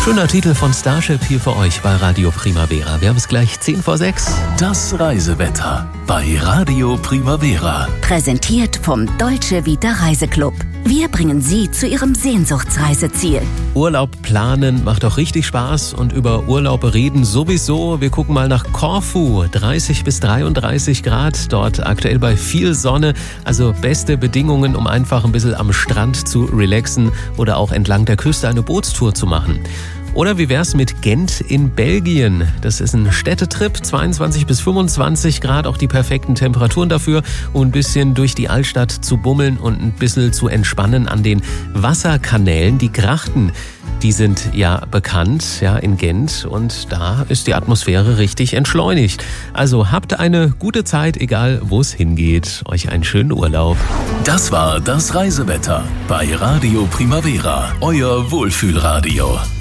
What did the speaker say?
Schöner Titel von Starship hier für euch bei Radio Primavera. Wir haben es gleich 6:10. Das Reisewetter bei Radio Primavera. Präsentiert vom Dolce Vita Reiseclub. Wir bringen Sie zu Ihrem Sehnsuchtsreiseziel. Urlaub planen macht doch richtig Spaß und über Urlaube reden sowieso. Wir gucken mal nach Korfu. 30 bis 33 Grad, dort aktuell bei viel Sonne. Also beste Bedingungen, um einfach ein bisschen am Strand zu relaxen oder auch entlang der Küste eine Bootstour zu machen. Oder wie wär's mit Gent in Belgien? Das ist ein Städtetrip, 22 bis 25 Grad, auch die perfekten Temperaturen dafür, um ein bisschen durch die Altstadt zu bummeln und ein bisschen zu entspannen an den Wasserkanälen. Die Grachten, die sind ja bekannt, ja, in Gent, und da ist die Atmosphäre richtig entschleunigt. Also habt eine gute Zeit, egal wo es hingeht. Euch einen schönen Urlaub. Das war das Reisewetter bei Radio Primavera, euer Wohlfühlradio.